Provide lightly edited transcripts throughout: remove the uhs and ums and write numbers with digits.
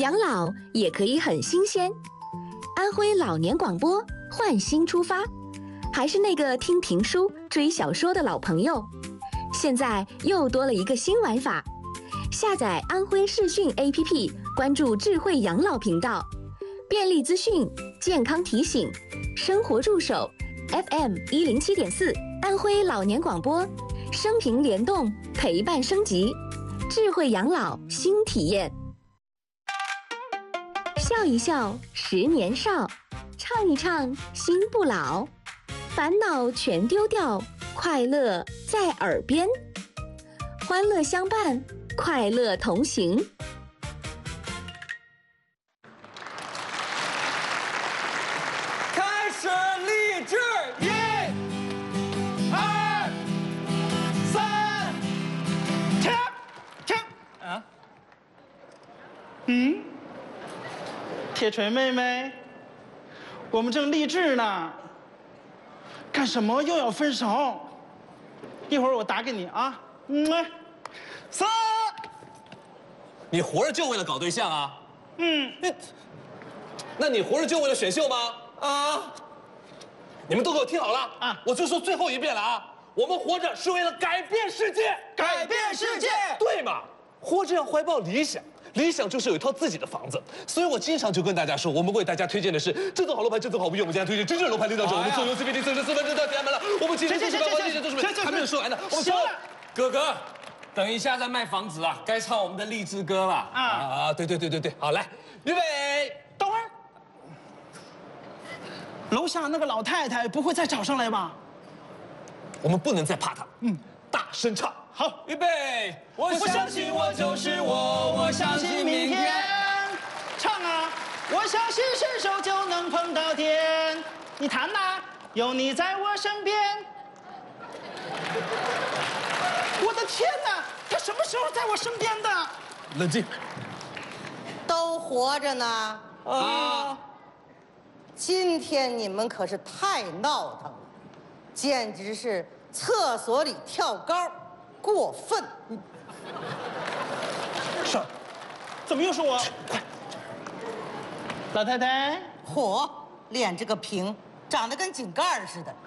养老也可以很新鲜。安徽老年广播换新出发，还是那个听评书、追小说的老朋友，现在又多了一个新玩法。下载安徽视讯 APP， 关注智慧养老频道，便利资讯、健康提醒、生活助手 FM107.4， 安徽老年广播，生平联动，陪伴升级，智慧养老新体验。笑一笑，10年少；唱一唱，心不老。烦恼全丢掉，快乐在耳边。欢乐相伴，快乐同行。 开始励志，1、2、3， 停！啊？铁锤妹妹，我们正励志呢，干什么又要分手？一会儿我打给你啊。3。 你活着就为了搞对象啊？那你活着就为了选秀吗？啊！你们都给我听好了啊！我就说最后一遍了啊！我们活着是为了改变世界， 改变世界， 对嘛？活着要怀抱理想。理想就是有一套自己的房子，所以我经常就跟大家说，我们为大家推荐的是正宗好楼盘，正宗好物业。我们今天推荐真正楼盘领导者，我们坐拥 CBD 44分之到家门了。我们今天就是高地都是还没有说完呢。我们行了， 哥哥，等一下再卖房子啊，该唱我们的励志歌了对，好来，预备， 等会儿，楼下那个老太太不会再找上来吧？ 我们不能再怕她，大声唱。 好， 预备，我相信我就是我，我相信明天。 唱啊！我相信伸手就能碰到天。你弹呐，有你在我身边。我的天哪，他什么时候在我身边的？ 冷静。 都活着呢啊！今天你们可是太闹腾了，简直是厕所里跳高。过分！ 是，怎么又是我？快，老太太， 嚯，脸这个平，长得跟井盖似的。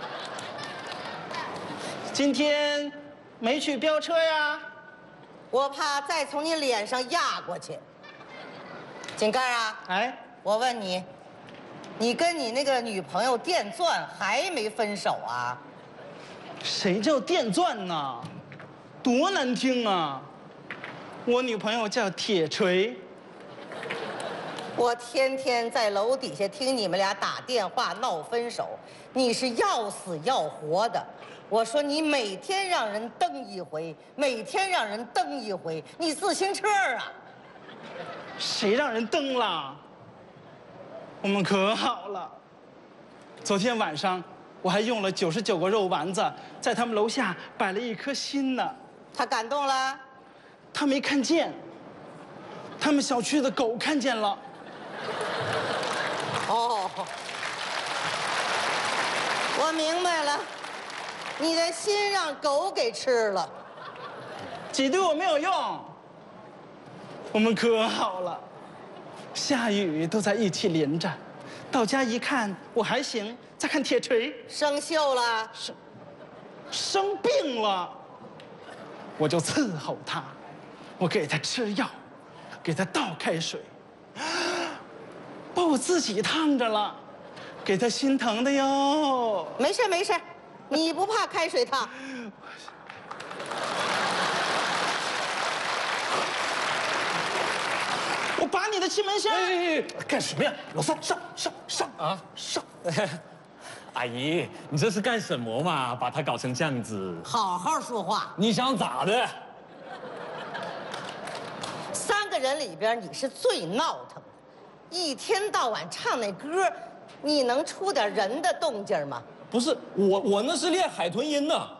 今天没去飙车呀？ 我怕再从你脸上压过去。井盖啊， 哎， 我问你，你跟你那个女朋友电钻还没分手啊？ 谁叫电钻呢？多难听啊！我女朋友叫铁锤。 我天天在楼底下听你们俩打电话闹分手，你是要死要活的。我说你每天让人蹬一回，每天让人蹬一回，你自行车啊？ 谁让人蹬了？我们可好了。昨天晚上我还用了99个肉丸子，在他们楼下摆了一颗心呢。 他感动了？ 他没看见，他们小区的狗看见了。 哦，我明白了，你的心让狗给吃了。 挤兑我没有用，我们可好了，下雨都在一起淋着。到家一看我还行，再看铁锤生锈了， 生病了。我就伺候他，我给他吃药，给他倒开水，把我自己烫着了，给他心疼的哟。 没事没事，你不怕开水烫？ 我拔你的气门芯。 哎，干什么呀？老三，上啊，上！ 阿姨，你这是干什么嘛？把他搞成这样子。 好好说话。 你想咋的 ？3个人里边你是最闹腾，一天到晚唱那歌，你能出点人的动静吗？ 不是我那是练海豚音呢。